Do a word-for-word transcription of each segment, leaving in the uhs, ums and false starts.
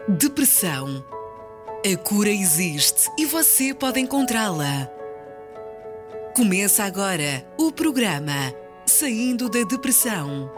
Depressão. A cura existe e você pode encontrá-la. Começa agora o programa Saindo da Depressão.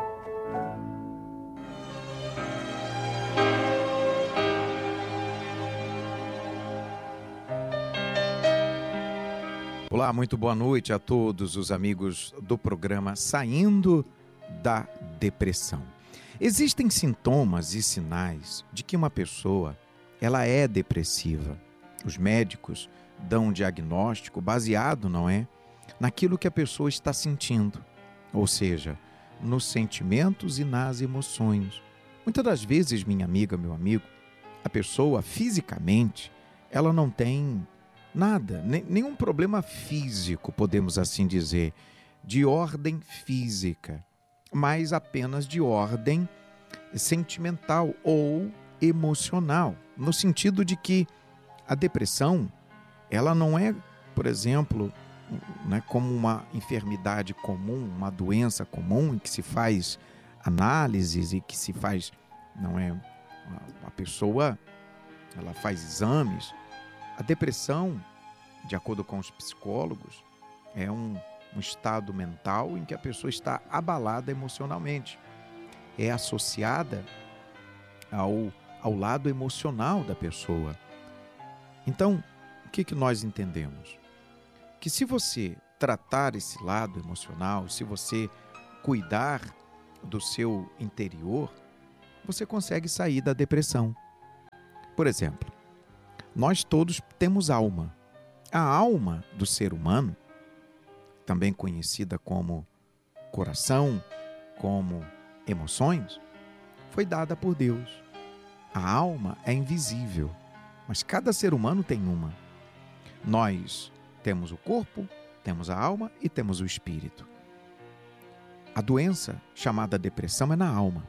Olá, muito boa noite a todos os amigos do programa Saindo da Depressão. Existem sintomas e sinais de que uma pessoa ela é depressiva. Os médicos dão um diagnóstico baseado, não é, naquilo que a pessoa está sentindo, ou seja, nos sentimentos e nas emoções. Muitas das vezes, minha amiga, meu amigo, a pessoa fisicamente, ela não tem nada, nenhum problema físico, podemos assim dizer, de ordem física, mas apenas de ordem sentimental ou emocional, no sentido de que a depressão, ela não é, por exemplo, né, como uma enfermidade comum, uma doença comum, em que se faz análises e que se faz, não é, a pessoa, ela faz exames. A depressão, de acordo com os psicólogos, é um, um estado mental em que a pessoa está abalada emocionalmente. É associada ao, ao lado emocional da pessoa. Então, o que, que nós entendemos? Que se você tratar esse lado emocional, se você cuidar do seu interior, você consegue sair da depressão. Por exemplo, nós todos temos alma. A alma do ser humano, também conhecida como coração, como emoções, foi dada por Deus. A alma é invisível, mas cada ser humano tem uma. Nós temos o corpo, temos a alma e temos o espírito. A doença chamada depressão é na alma.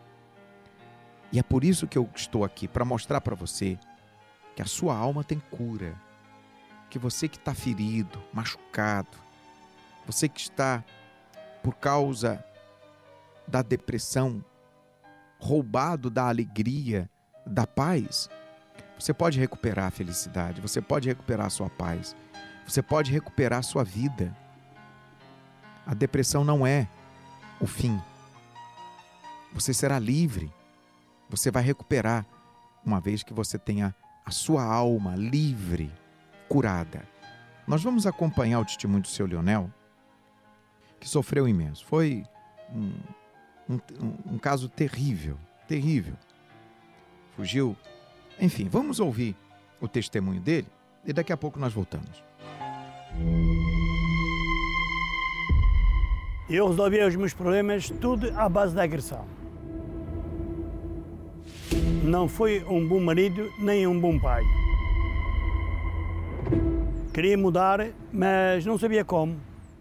E é por isso que eu estou aqui, para mostrar para você que a sua alma tem cura, que você que está ferido, machucado, você que está, por causa da depressão, roubado da alegria, da paz, você pode recuperar a felicidade, você pode recuperar a sua paz, você pode recuperar a sua vida. A depressão não é o fim. Você será livre, você vai recuperar, uma vez que você tenha a sua alma livre, curada. Nós vamos acompanhar o testemunho do seu Leonel, que sofreu imenso. Foi um, um, um caso terrível, terrível. Fugiu. Enfim, vamos ouvir o testemunho dele e daqui a pouco nós voltamos. Eu resolvi os meus problemas tudo à base da agressão. Não fui um bom marido nem um bom pai. Queria mudar, mas não sabia como.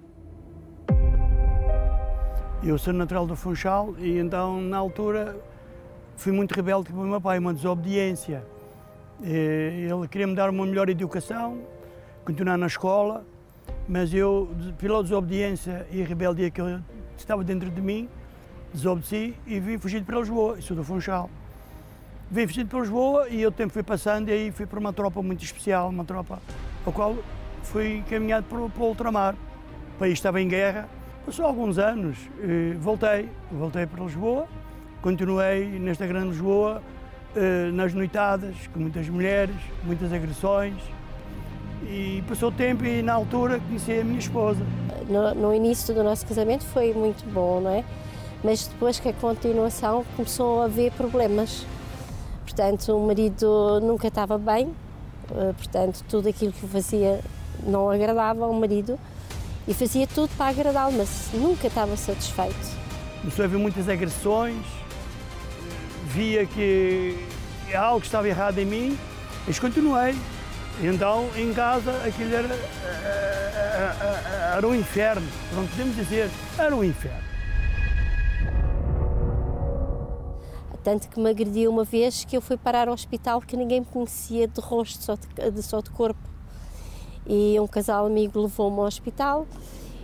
Eu sou natural do Funchal e então, na altura, fui muito rebelde com o meu pai, uma desobediência. Ele queria me dar uma melhor educação, continuar na escola, mas eu, pela desobediência e rebeldia que estava dentro de mim, desobedeci e vim fugido para Lisboa. Eu sou do Funchal. Vim fugido para Lisboa e o tempo foi passando e aí fui para uma tropa muito especial, uma tropa ao qual fui encaminhado para, para o ultramar. O país estava em guerra. Passou alguns anos, voltei, voltei para Lisboa, continuei nesta grande Lisboa, nas noitadas, com muitas mulheres, muitas agressões. E passou o tempo e na altura conheci a minha esposa. No, no início do nosso casamento foi muito bom, não é? Mas depois que a continuação começou a haver problemas. Portanto, o marido nunca estava bem, portanto, tudo aquilo que eu fazia não agradava ao marido e fazia tudo para agradá-lo, mas nunca estava satisfeito. Começou a haver muitas agressões, via que algo estava errado em mim, mas continuei. Então, em casa, aquilo era, era um inferno, não podemos dizer, era um inferno. Tanto que me agrediu uma vez que eu fui parar ao hospital que ninguém me conhecia de rosto, só de, de, só de corpo. E um casal amigo levou-me ao hospital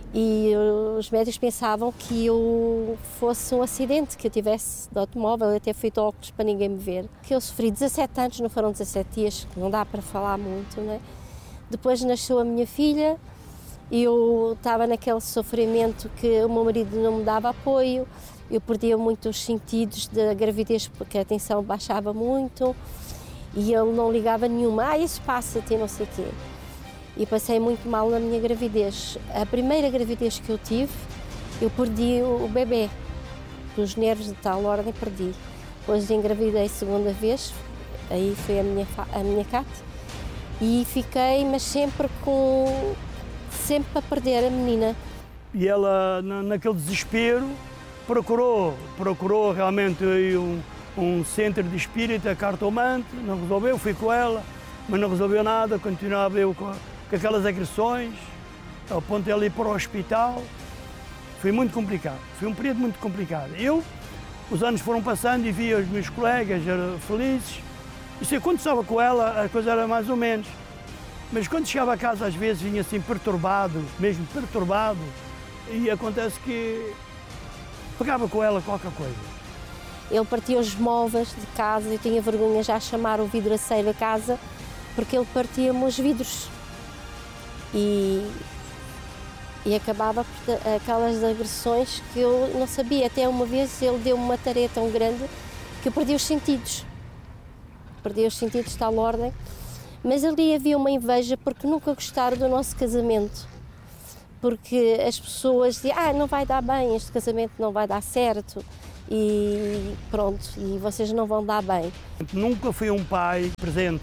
e os médicos pensavam que eu fosse um acidente, que eu tivesse de automóvel, eu até fui de óculos para ninguém me ver. Que eu sofri dezassete anos, não foram dezassete dias, não dá para falar muito, né? Depois nasceu a minha filha, eu estava naquele sofrimento que o meu marido não me dava apoio, eu perdia muito os sentidos da gravidez porque a tensão baixava muito e ele não ligava nenhuma, ah, isso passa-te, não sei o quê. E passei muito mal na minha gravidez. A primeira gravidez que eu tive, eu perdi o bebê, dos nervos de tal ordem perdi. Depois engravidei a segunda vez, aí foi a minha, a minha Cate, e fiquei, mas sempre com, sempre para perder a menina. E ela, naquele desespero, procurou, procurou realmente um, um centro de espírita, cartomante, não resolveu, fui com ela, mas não resolveu nada, continuava eu com, com aquelas agressões, ao ponto de ela ir para o hospital. Foi muito complicado, foi um período muito complicado. Eu, os anos foram passando e via os meus colegas felizes. E quando estava com ela, a coisa era mais ou menos. Mas quando chegava a casa, às vezes vinha assim perturbado, mesmo perturbado, e acontece que pegava com ela qualquer coisa. Ele partia os móveis de casa, eu tinha vergonha já de chamar o vidraceiro a casa, porque ele partia-me os vidros. E, e acabava por aquelas agressões que eu não sabia. Até uma vez ele deu-me uma tarefa tão grande que eu perdi os sentidos. Perdi os sentidos de tal ordem. Mas ali havia uma inveja porque nunca gostaram do nosso casamento. Porque as pessoas diziam, ah, não vai dar bem, este casamento não vai dar certo e pronto, e vocês não vão dar bem. Nunca fui um pai presente,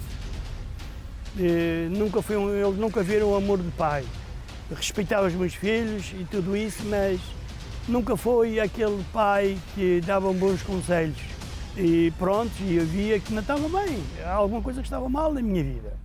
e nunca fui um, eles nunca viram o amor de pai. Eu respeitava os meus filhos e tudo isso, mas nunca foi aquele pai que dava bons conselhos. E pronto, e eu via que não estava bem, alguma coisa que estava mal na minha vida.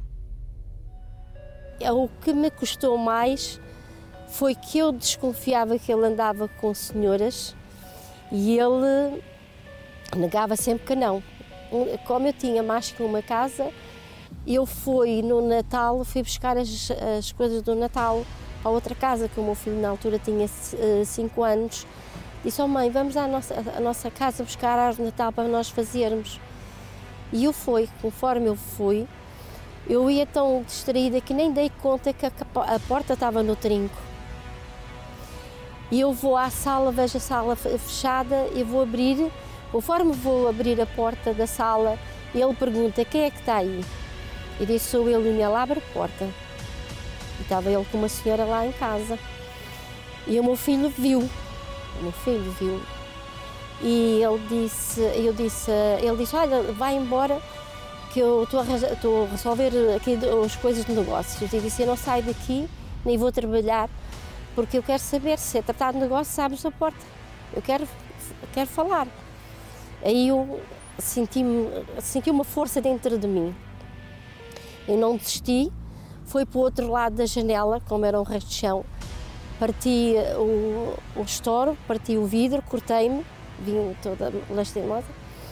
O que me custou mais foi que eu desconfiava que ele andava com senhoras e ele negava sempre que não. Como eu tinha mais que uma casa, eu fui no Natal, fui buscar as, as coisas do Natal à outra casa, que o meu filho na altura tinha cinco anos. Disse, oh mãe, vamos à nossa, à nossa casa buscar a árvore de Natal para nós fazermos. E eu fui, conforme eu fui, eu ia tão distraída que nem dei conta que a, a porta estava no trinco. E eu vou à sala, vejo a sala fechada e vou abrir. Conforme vou abrir a porta da sala, ele pergunta, quem é que está aí? E disse, sou eu, e ele abre a porta. E estava ele com uma senhora lá em casa. E o meu filho viu, o meu filho viu. E ele disse, eu disse, ele disse, olha, vai embora, que eu estou a, estou a resolver aqui as coisas de negócios. Eu disse, eu não saio daqui, nem vou trabalhar, porque eu quero saber se é tratar de negócio, abres a porta. Eu quero, quero falar. Aí eu senti, senti uma força dentro de mim. Eu não desisti, fui para o outro lado da janela, como era um resto de chão, parti o, o estouro, parti o vidro, cortei-me, vim toda lastimosa,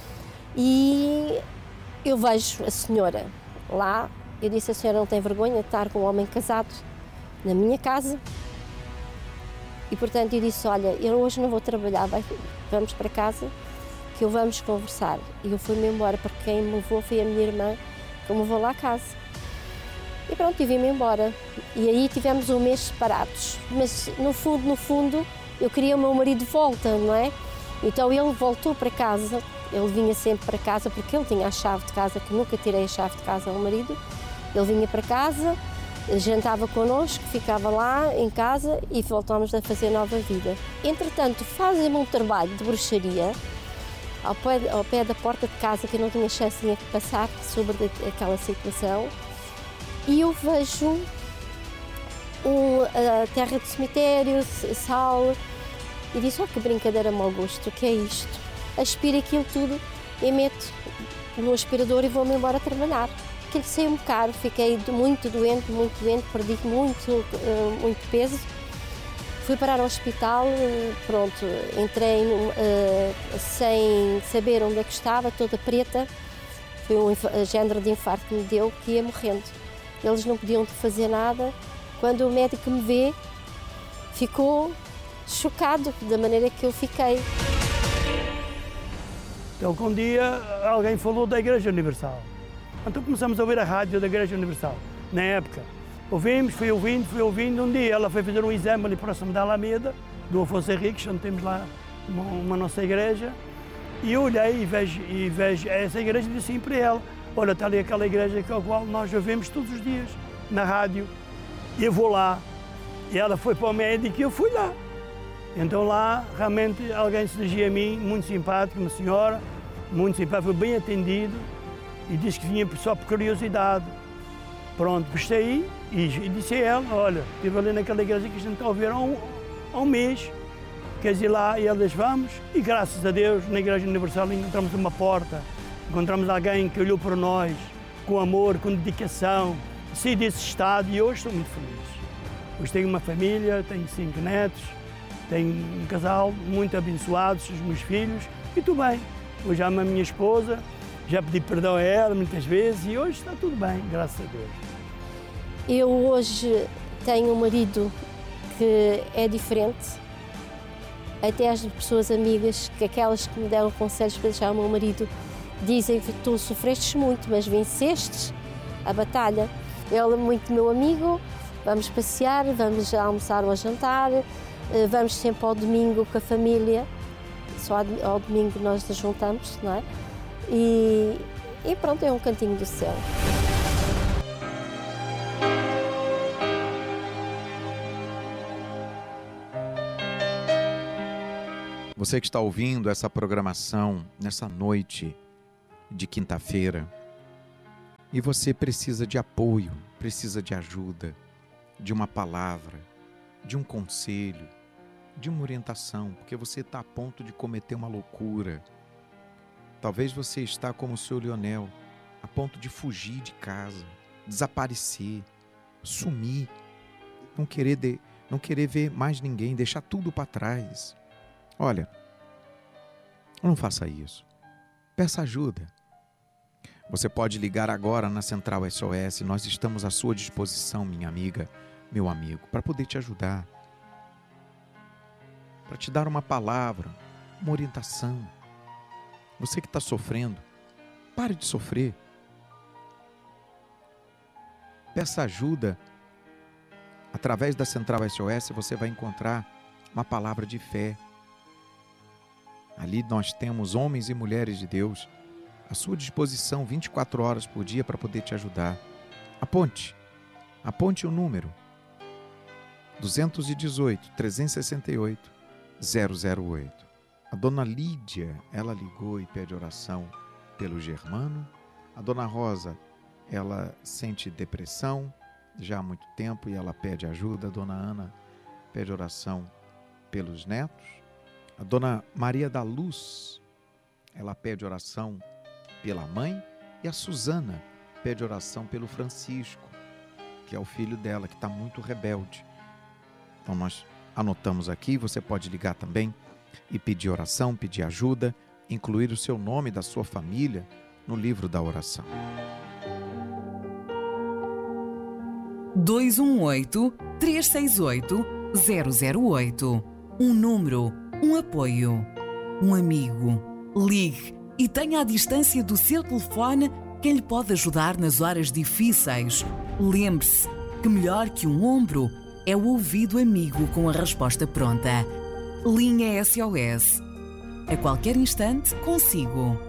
e eu vejo a senhora lá. Eu disse, a senhora não tem vergonha de estar com um homem casado na minha casa? E, portanto, eu disse, olha, eu hoje não vou trabalhar, vai, vamos para casa, que eu vamos conversar. E eu fui-me embora, porque quem me levou foi a minha irmã, que me levou lá a casa. E pronto, eu vim-me embora. E aí tivemos um mês separados. Mas, no fundo, no fundo, eu queria o meu marido de volta, não é? Então ele voltou para casa, ele vinha sempre para casa, porque ele tinha a chave de casa, que nunca tirei a chave de casa ao marido. Ele vinha para casa, jantava connosco, ficava lá em casa e voltámos a fazer nova vida. Entretanto, fazem-me um trabalho de bruxaria ao pé, ao pé da porta de casa, que eu não tinha chance de passar sobre aquela situação, e eu vejo um, a terra de cemitério, sal, e disse, oh, que brincadeira mau gosto, o que é isto? Aspiro aquilo tudo e meto no aspirador e vou-me embora trabalhar. Aquilo saiu-me caro, fiquei muito doente, muito doente, perdi muito, muito peso. Fui parar ao hospital, pronto, entrei uh, sem saber onde é que estava, toda preta. Foi um género de infarto que me deu, que ia morrendo. Eles não podiam fazer nada. Quando o médico me vê, ficou chocado da maneira que eu fiquei. Então, que um dia alguém falou da Igreja Universal. Então começamos a ouvir a rádio da Igreja Universal, na época. Ouvimos, fui ouvindo, fui ouvindo. Um dia ela foi fazer um exame ali próximo da Alameda, do Afonso Henriques, onde temos lá uma, uma nossa igreja. E eu olhei e vejo, e vejo essa igreja e disse assim para ela: olha, está ali aquela igreja com a qual nós ouvimos todos os dias, na rádio. E eu vou lá. E ela foi para o médico e eu fui lá. Então lá, realmente, alguém se dirigiu a mim, muito simpático, uma senhora, muito simpática, foi bem atendido e disse que vinha só por curiosidade. Pronto, gostei e, e disse a ela: olha, estive ali naquela igreja que a gente está a ouvir há um, há um mês, queres ir lá? E ela disse: vamos. E graças a Deus, na Igreja Universal encontramos uma porta, encontramos alguém que olhou por nós com amor, com dedicação, saí desse estado e hoje estou muito feliz. Hoje tenho uma família, tenho cinco netos, tenho um casal muito abençoado, os meus filhos, e estou bem. Hoje amo a minha esposa, já pedi perdão a ela muitas vezes e hoje está tudo bem, graças a Deus. Eu hoje tenho um marido que é diferente, até as pessoas amigas, que aquelas que me deram conselhos para deixar o meu marido, dizem que tu sofrestes muito, mas vencestes a batalha. Ele é muito meu amigo, vamos passear, vamos almoçar ou a jantar, vamos sempre ao domingo com a família, só ao domingo nós nos juntamos, não é? E, e pronto, é um cantinho do céu. Você que está ouvindo essa programação nessa noite de quinta-feira e você precisa de apoio, precisa de ajuda, de uma palavra, de um conselho, de uma orientação, porque você está a ponto de cometer uma loucura. Talvez você está como o seu Leonel, a ponto de fugir de casa, desaparecer, sumir, não querer, de, não querer ver mais ninguém, deixar tudo para trás. Olha, não faça isso. Peça ajuda. Você pode ligar agora na Central S O S, nós estamos à sua disposição, minha amiga, meu amigo, para poder te ajudar, para te dar uma palavra, uma orientação. Você que está sofrendo, pare de sofrer. Peça ajuda. Através da Central S O S você vai encontrar uma palavra de fé. Ali nós temos homens e mulheres de Deus à sua disposição vinte e quatro horas por dia para poder te ajudar. Aponte, aponte o número dois um oito, três seis oito, zero zero oito. A dona Lídia, ela ligou e pede oração pelo Germano. A dona Rosa, ela sente depressão já há muito tempo e ela pede ajuda. A dona Ana pede oração pelos netos. A dona Maria da Luz, ela pede oração pela mãe. E a Suzana pede oração pelo Francisco, que é o filho dela, que está muito rebelde. Então nós anotamos aqui, você pode ligar também e pedir oração, pedir ajuda, incluir o seu nome da sua família no livro da oração. dois um oito, três seis oito, zero zero oito. Um número, um apoio, um amigo. Ligue e tenha à distância do seu telefone quem lhe pode ajudar nas horas difíceis. Lembre-se que melhor que um ombro é o ouvido amigo com a resposta pronta. Linha S O S. A qualquer instante, consigo.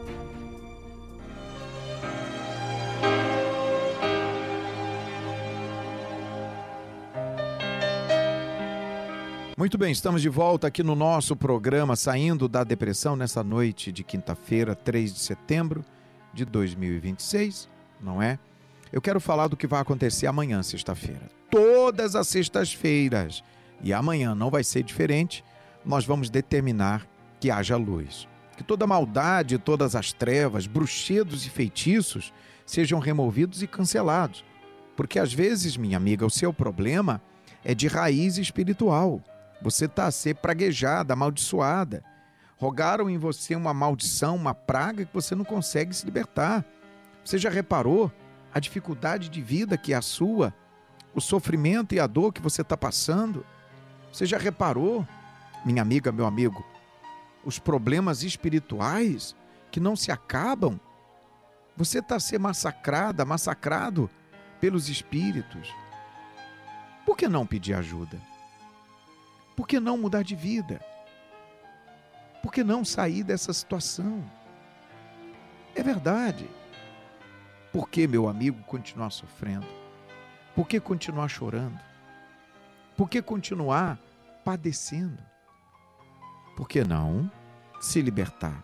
Muito bem, estamos de volta aqui no nosso programa Saindo da Depressão, nessa noite de quinta-feira, três de setembro de dois mil e vinte e seis, não é? Eu quero falar do que vai acontecer amanhã, sexta-feira. Todas as sextas-feiras, e amanhã não vai ser diferente, nós vamos determinar que haja luz. Que toda maldade, todas as trevas, bruxedos e feitiços sejam removidos e cancelados. Porque às vezes, minha amiga, o seu problema é de raiz espiritual. Você está a ser praguejada, amaldiçoada. Rogaram em você uma maldição, uma praga que você não consegue se libertar. Você já reparou a dificuldade de vida que é a sua? O sofrimento e a dor que você está passando? Você já reparou, minha amiga, meu amigo, os problemas espirituais que não se acabam? Você está a ser massacrada, massacrado pelos espíritos. Por que não pedir ajuda? Por que não mudar de vida? Por que não sair dessa situação? É verdade. Por que, meu amigo, continuar sofrendo? Por que continuar chorando? Por que continuar padecendo? Por que não se libertar?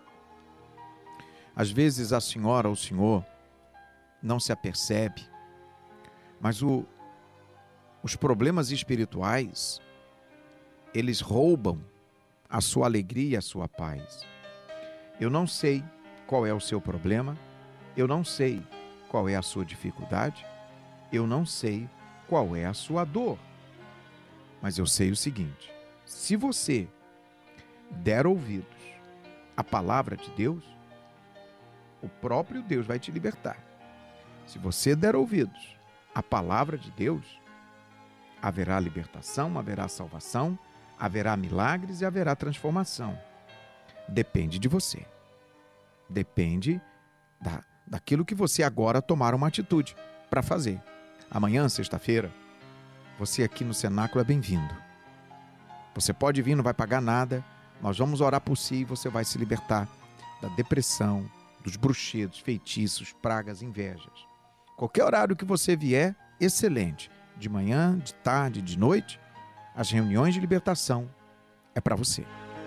Às vezes a senhora ou o senhor não se apercebe, mas o, os problemas espirituais, eles roubam a sua alegria e a sua paz. Eu não sei qual é o seu problema, eu não sei qual é a sua dificuldade, eu não sei qual é a sua dor. Mas eu sei o seguinte: se você der ouvidos à palavra de Deus, o próprio Deus vai te libertar. Se você der ouvidos à palavra de Deus, haverá libertação, haverá salvação, haverá milagres e haverá transformação. Depende de você. Depende da, daquilo que você agora tomar uma atitude para fazer. Amanhã, sexta-feira, você aqui no Cenáculo é bem-vindo. Você pode vir, não vai pagar nada. Nós vamos orar por si e você vai se libertar da depressão, dos bruxedos, feitiços, pragas, invejas. Qualquer horário que você vier, excelente. De manhã, de tarde, de noite, as reuniões de libertação é para você.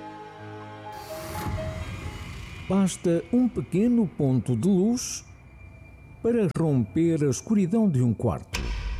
Basta um pequeno ponto de luz para romper a escuridão de um quarto.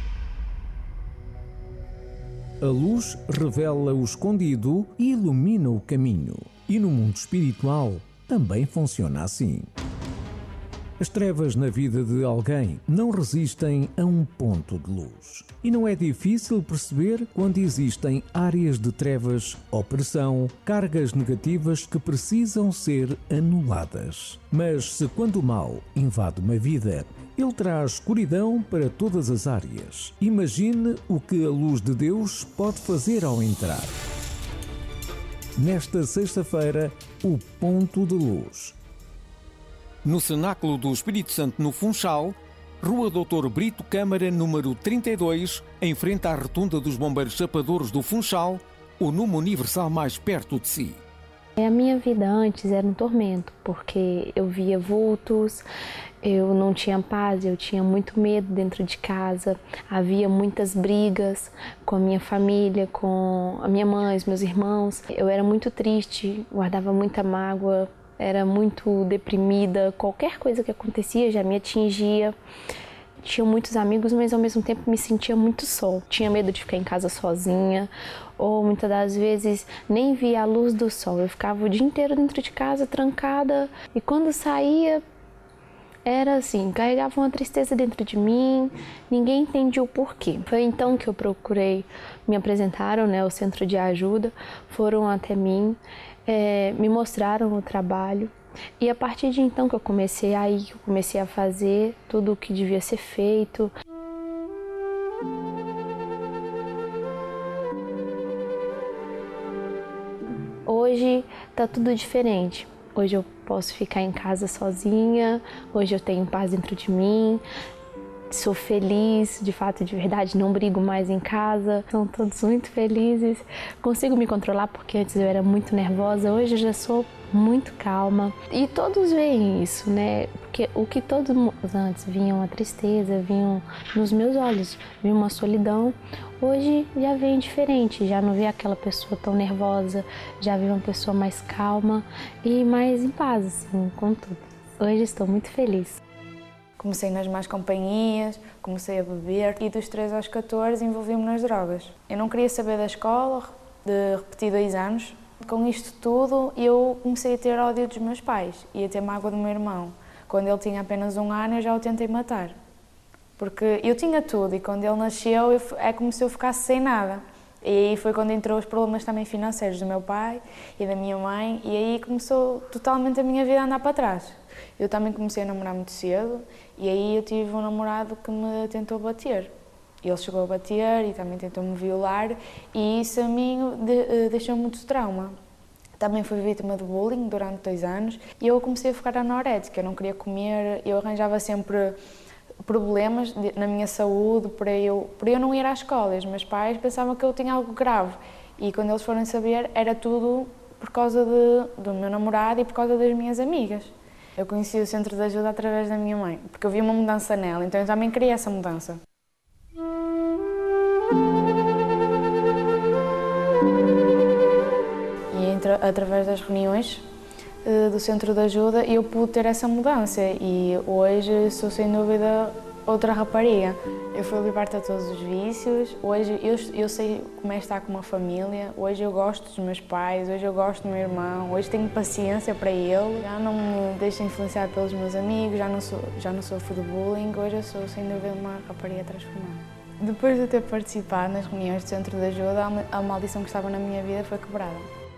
A luz revela o escondido e ilumina o caminho. E no mundo espiritual também funciona assim. As trevas na vida de alguém não resistem a um ponto de luz. E não é difícil perceber quando existem áreas de trevas, opressão, cargas negativas que precisam ser anuladas. Mas se quando o mal invade uma vida, ele traz escuridão para todas as áreas. Imagine o que a luz de Deus pode fazer ao entrar. Nesta sexta-feira, o ponto de luz. No Cenáculo do Espírito Santo, no Funchal, Rua doutor Brito Câmara, número trinta e dois, em frente à rotunda dos Bombeiros Chapadores do Funchal, o Número Universal mais perto de si. A minha vida antes era um tormento, porque eu via vultos, eu não tinha paz, eu tinha muito medo dentro de casa, havia muitas brigas com a minha família, com a minha mãe, os meus irmãos. Eu era muito triste, guardava muita mágoa, era muito deprimida, qualquer coisa que acontecia já me atingia. Tinha muitos amigos, mas ao mesmo tempo me sentia muito só. Tinha medo de ficar em casa sozinha, ou muitas das vezes nem via a luz do sol. Eu ficava o dia inteiro dentro de casa, trancada, e quando saía, era assim, carregava uma tristeza dentro de mim, ninguém entendia o porquê. Foi então que eu procurei, me apresentaram, né, o centro de ajuda, foram até mim, é, me mostraram o trabalho. E a partir de então que eu comecei aí, que eu comecei a fazer tudo o que devia ser feito. Hoje tá tudo diferente. Hoje eu posso ficar em casa sozinha, hoje eu tenho paz dentro de mim, sou feliz, de fato, de verdade, não brigo mais em casa, são todos muito felizes. Consigo me controlar porque antes eu era muito nervosa, hoje eu já sou muito calma. E todos veem isso, né? Porque o que todos antes vinham a tristeza, vinham nos meus olhos, vinha uma solidão. Hoje já vem diferente, já não vê aquela pessoa tão nervosa, já vê uma pessoa mais calma e mais em paz, assim, com tudo. Hoje estou muito feliz. Comecei nas más companhias, comecei a beber e dos treze aos catorze envolvi-me nas drogas. Eu não queria saber da escola, de repetir dois anos. Com isto tudo, eu comecei a ter ódio dos meus pais e a ter mágoa do meu irmão. Quando ele tinha apenas um ano, eu já o tentei matar. Porque eu tinha tudo e quando ele nasceu, eu, é como se eu ficasse sem nada. E aí foi quando entrou os problemas também financeiros do meu pai e da minha mãe e aí começou totalmente a minha vida a andar para trás. Eu também comecei a namorar muito cedo e aí eu tive um namorado que me tentou bater. Ele chegou a bater e também tentou-me violar e isso a mim de, deixou muito trauma. Também fui vítima de bullying durante dois anos e eu comecei a ficar anorética, eu não queria comer, eu arranjava sempre problemas na minha saúde para eu, para eu não ir à escola. Os meus pais pensavam que eu tinha algo grave e quando eles foram saber era tudo por causa de, do meu namorado e por causa das minhas amigas. Eu conheci o centro de ajuda através da minha mãe, porque eu vi uma mudança nela, então eu também queria essa mudança. E entre, através das reuniões uh, do centro de ajuda eu pude ter essa mudança e hoje sou sem dúvida outra rapariga. Eu fui liberta de todos os vícios, hoje eu, eu sei como é estar com uma família, hoje eu gosto dos meus pais, hoje eu gosto do meu irmão, hoje tenho paciência para ele, já não me deixo influenciar pelos meus amigos, já não, sou, já não sofro de bullying, hoje eu sou sem dúvida uma rapariga transformada. Depois de ter participado nas reuniões do centro de ajuda, a maldição que estava na minha vida foi quebrada.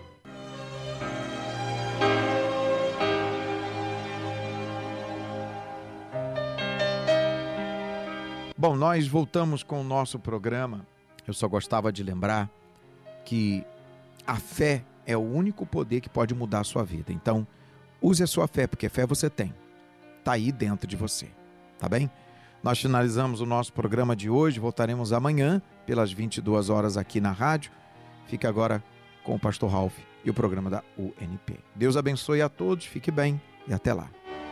Bom, nós voltamos com o nosso programa. Eu só gostava de lembrar que a fé é o único poder que pode mudar a sua vida. Então, use a sua fé, porque fé você tem. Está aí dentro de você, tá bem? Nós finalizamos o nosso programa de hoje. Voltaremos amanhã, pelas vinte e duas horas aqui na rádio. Fique agora com o pastor Ralph e o programa da U N P. Deus abençoe a todos, fique bem e até lá.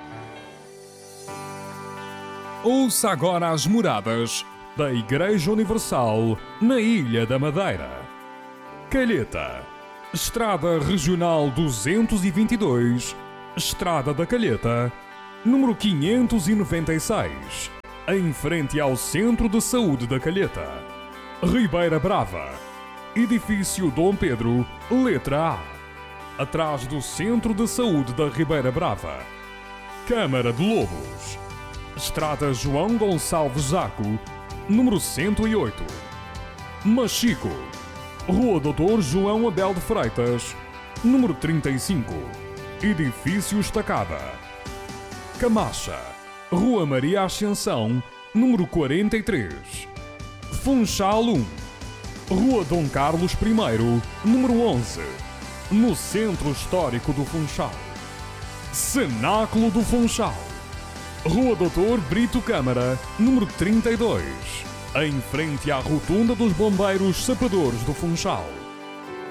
Ouça agora as moradas da Igreja Universal na Ilha da Madeira. Calheta, Estrada Regional duzentos e vinte e dois, Estrada da Calheta, número quinhentos e noventa e seis, em frente ao Centro de Saúde da Calheta. Ribeira Brava, Edifício Dom Pedro, letra A, atrás do Centro de Saúde da Ribeira Brava. Câmara de Lobos, Estrada João Gonçalves Zaco, número cento e oito. Machico, Rua doutor João Abel de Freitas, número trinta e cinco, Edifício Estacada. Camacha, Rua Maria Ascensão, número quarenta e três. Funchal um, Rua Dom Carlos I, número onze, no Centro Histórico do Funchal. Cenáculo do Funchal, Rua doutor Brito Câmara, número trinta e dois, em frente à Rotunda dos Bombeiros Sapadores do Funchal.